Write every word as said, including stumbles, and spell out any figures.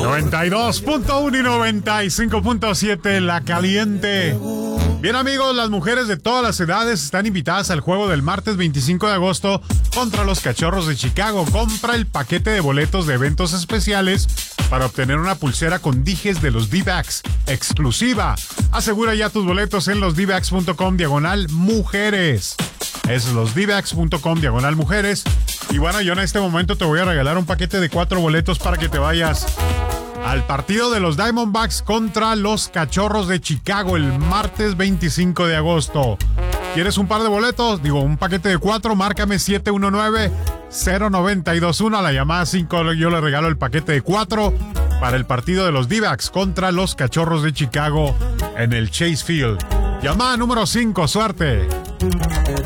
noventa y dos punto uno y noventa y cinco punto siete La Caliente. Bien, amigos, las mujeres de todas las edades están invitadas al juego del martes veinticinco de agosto contra los Cachorros de Chicago. Compra el paquete de boletos de eventos especiales para obtener una pulsera con dijes de los D-Backs exclusiva. Asegura ya tus boletos en losdbacks.com diagonal mujeres. Es losdbacks.com diagonal mujeres. Y bueno, yo en este momento te voy a regalar un paquete de cuatro boletos para que te vayas al partido de los Diamondbacks contra los Cachorros de Chicago el martes veinticinco de agosto. ¿Quieres un par de boletos? Digo, un paquete de cuatro, márcame siete uno nueve, cero nueve dos uno. A la llamada cinco yo le regalo el paquete de cuatro para el partido de los D-Backs contra los Cachorros de Chicago en el Chase Field. Llamada número cinco, suerte.